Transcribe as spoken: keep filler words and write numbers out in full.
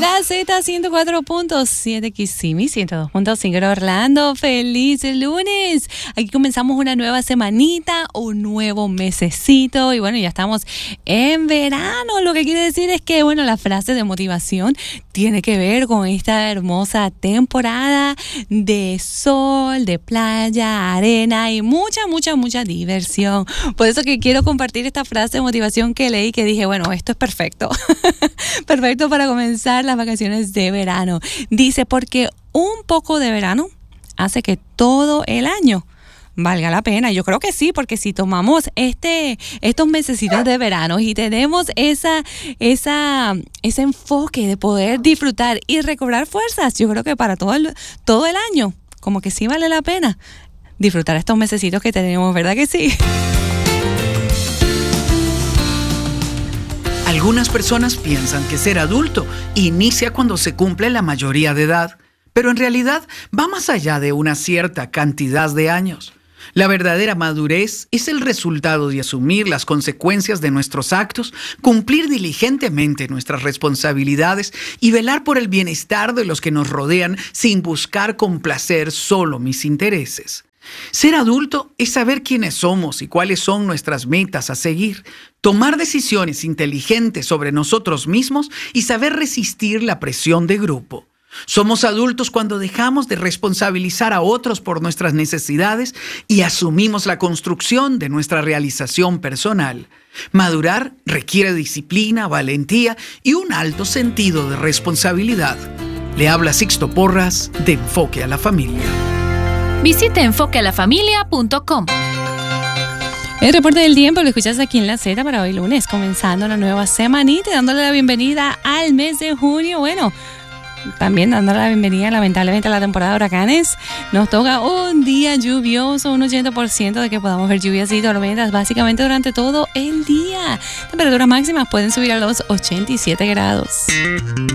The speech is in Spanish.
La Z ciento cuatro punto siete Kissimmee, ciento dos punto cinco Orlando. ¡Feliz lunes! Aquí comenzamos una nueva semanita, un nuevo mesecito y bueno, ya estamos en verano. Lo que quiere decir es que, bueno, la frase de motivación tiene que ver con esta hermosa temporada de sol, de playa, arena y mucha, mucha, mucha diversión. Por eso que quiero compartir esta frase de motivación que leí, que dije, bueno, esto es perfecto. Perfecto para comenzar las vacaciones de verano. Dice, porque un poco de verano hace que todo el año valga la pena. Yo creo que sí, porque si tomamos este, estos mesecitos de verano y tenemos esa, esa, ese enfoque de poder disfrutar y recobrar fuerzas, yo creo que para todo el, todo el año, como que sí vale la pena disfrutar estos mesecitos que tenemos, ¿verdad que sí? Algunas personas piensan que ser adulto inicia cuando se cumple la mayoría de edad, pero en realidad va más allá de una cierta cantidad de años. La verdadera madurez es el resultado de asumir las consecuencias de nuestros actos, cumplir diligentemente nuestras responsabilidades y velar por el bienestar de los que nos rodean sin buscar complacer solo mis intereses. Ser adulto es saber quiénes somos y cuáles son nuestras metas a seguir, tomar decisiones inteligentes sobre nosotros mismos y saber resistir la presión de grupo. Somos adultos cuando dejamos de responsabilizar a otros por nuestras necesidades y asumimos la construcción de nuestra realización personal. Madurar requiere disciplina, valentía y un alto sentido de responsabilidad. Le habla Sixto Porras de Enfoque a la Familia. Visite enfoque a la familia punto com. El reporte del tiempo lo escuchas aquí en la Z para hoy lunes, comenzando la nueva semanita y dándole la bienvenida al mes de junio. Bueno, también dándole la bienvenida lamentablemente a la temporada de huracanes. Nos toca un día lluvioso, un ochenta por ciento de que podamos ver lluvias y tormentas básicamente durante todo el día. Temperaturas máximas pueden subir a los ochenta y siete grados.